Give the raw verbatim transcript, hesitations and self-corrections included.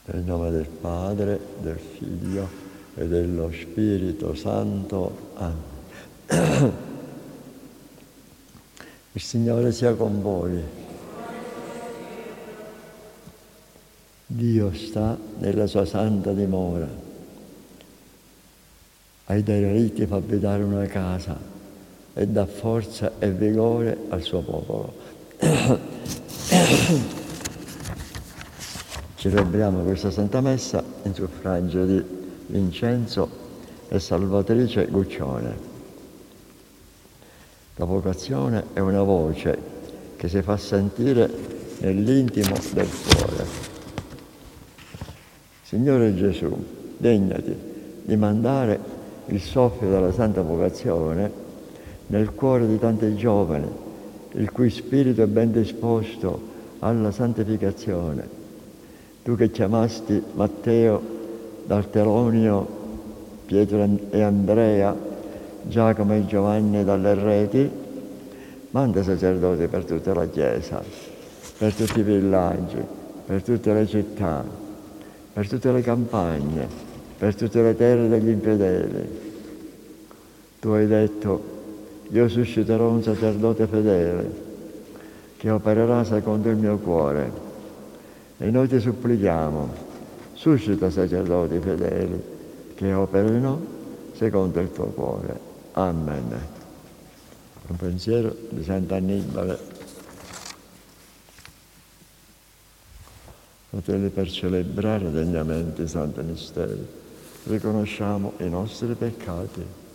Nel nome del Padre, del Figlio e dello Spirito Santo. Amen. Il Signore sia con voi. Dio sta nella sua santa dimora. Ai derelitti fa abitare una casa e dà forza e vigore al suo popolo. Celebriamo questa Santa Messa in suffragio di Vincenzo e Salvatrice Guccione. La vocazione è una voce che si fa sentire nell'intimo del cuore. Signore Gesù, degnati di mandare il soffio della Santa Vocazione nel cuore di tanti giovani, il cui spirito è ben disposto alla santificazione. Tu che chiamasti Matteo, Bartolomeo, Pietro e Andrea, Giacomo e Giovanni dalle reti, manda sacerdoti per tutta la Chiesa, per tutti i villaggi, per tutte le città, per tutte le campagne, per tutte le terre degli infedeli. Tu hai detto: io susciterò un sacerdote fedele che opererà secondo il mio cuore. E noi ti supplichiamo, suscita sacerdoti fedeli che operino secondo il tuo cuore. Amen. Un pensiero di Sant'Annibale. Fratelli, per celebrare degnamente i santi misteri, riconosciamo i nostri peccati.